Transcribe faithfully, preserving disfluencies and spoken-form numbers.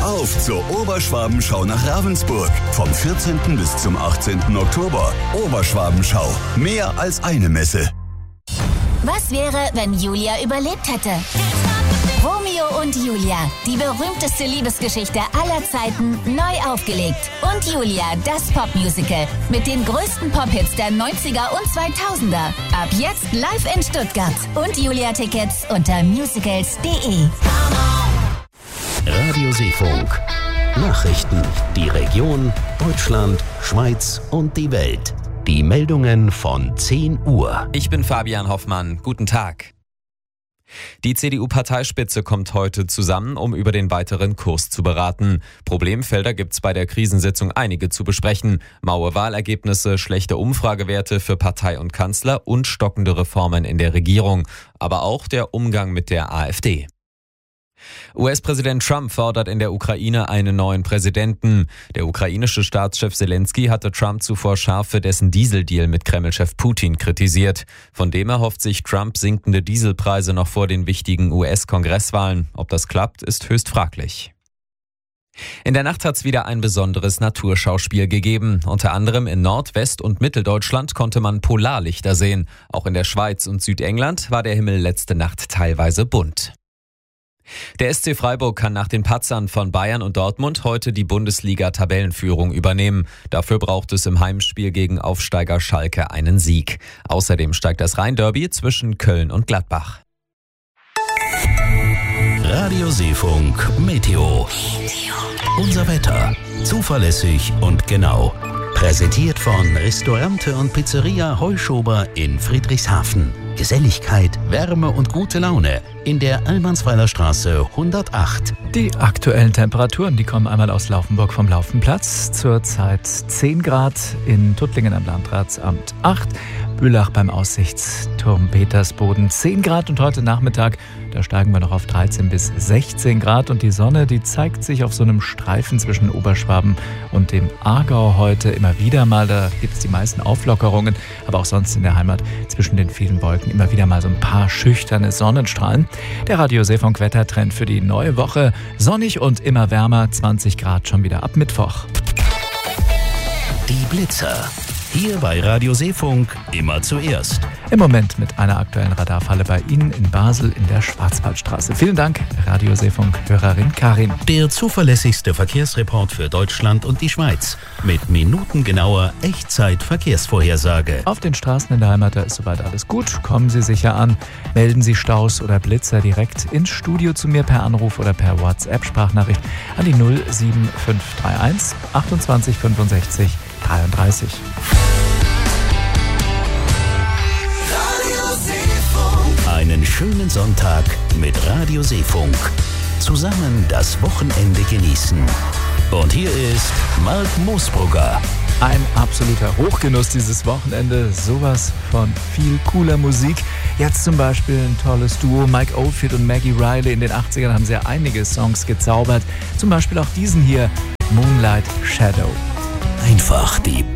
Auf zur Oberschwabenschau nach Ravensburg. Vom vierzehnten bis zum achtzehnten Oktober. Oberschwabenschau. Mehr als eine Messe. Was wäre, wenn Julia überlebt hätte? Romeo und Julia, die berühmteste Liebesgeschichte aller Zeiten, neu aufgelegt. Und Julia, das Popmusical mit den größten Pop-Hits der neunziger und zweitausender. Ab jetzt live in Stuttgart. Und Julia-Tickets unter musicals punkt de. Radio Seefunk. Nachrichten. Die Region, Deutschland, Schweiz und die Welt. Die Meldungen von zehn Uhr. Ich bin Fabian Hoffmann. Guten Tag. Die C D U-Parteispitze kommt heute zusammen, um über den weiteren Kurs zu beraten. Problemfelder gibt's bei der Krisensitzung einige zu besprechen. Maue Wahlergebnisse, schlechte Umfragewerte für Partei und Kanzler und stockende Reformen in der Regierung. Aber auch der Umgang mit der AfD. U S-Präsident Trump fordert in der Ukraine einen neuen Präsidenten. Der ukrainische Staatschef Zelensky hatte Trump zuvor scharf für dessen Dieseldeal mit Kremlchef Putin kritisiert. Von dem erhofft sich Trump sinkende Dieselpreise noch vor den wichtigen U S-Kongresswahlen. Ob das klappt, ist höchst fraglich. In der Nacht hat es wieder ein besonderes Naturschauspiel gegeben. Unter anderem in Nord-, West- und Mitteldeutschland konnte man Polarlichter sehen. Auch in der Schweiz und Südengland war der Himmel letzte Nacht teilweise bunt. Der S C Freiburg kann nach den Patzern von Bayern und Dortmund heute die Bundesliga-Tabellenführung übernehmen. Dafür braucht es im Heimspiel gegen Aufsteiger Schalke einen Sieg. Außerdem steigt das Rhein-Derby zwischen Köln und Gladbach. Radio Seefunk Meteo. Unser Wetter. Zuverlässig und genau. Präsentiert von Restaurante und Pizzeria Heuschober in Friedrichshafen. Geselligkeit, Wärme und gute Laune in der Almansweiler Straße hundertacht. Die aktuellen Temperaturen, die kommen einmal aus Laufenburg vom Laufenplatz. Zurzeit zehn Grad, in Tuttlingen am Landratsamt acht, Bülach beim Aussichtsturm Petersboden zehn Grad und heute Nachmittag, da steigen wir noch auf dreizehn bis sechzehn Grad und die Sonne, die zeigt sich auf so einem Streifen zwischen Oberschwaben und dem Aargau heute immer wieder mal. Da gibt es die meisten Auflockerungen, aber auch sonst in der Heimat zwischen den vielen Wolken immer wieder mal so ein paar schüchterne Sonnenstrahlen. Der Radio Seefunk Wettertrend für die neue Woche. Sonnig und immer wärmer, zwanzig Grad schon wieder ab Mittwoch. Die Blitzer. Hier bei Radio Seefunk immer zuerst. Im Moment mit einer aktuellen Radarfalle bei Ihnen in Basel in der Schwarzwaldstraße. Vielen Dank, Radio Seefunk-Hörerin Karin. Der zuverlässigste Verkehrsreport für Deutschland und die Schweiz. Mit minutengenauer Echtzeit-Verkehrsvorhersage. Auf den Straßen in der Heimat, da ist soweit alles gut. Kommen Sie sicher an. Melden Sie Staus oder Blitzer direkt ins Studio zu mir per Anruf oder per WhatsApp-Sprachnachricht an die null sieben fünf drei eins achtundzwanzig fünfundsechzig dreiunddreißig. Einen schönen Sonntag mit Radio Seefunk. Zusammen das Wochenende genießen. Und hier ist Mark Moosbrugger. Ein absoluter Hochgenuss dieses Wochenende. Sowas von viel cooler Musik. Jetzt zum Beispiel ein tolles Duo. Mike Oldfield und Maggie Riley. In den achtzigern haben sie ja einige Songs gezaubert. Zum Beispiel auch diesen hier, Moonlight Shadow. Einfach die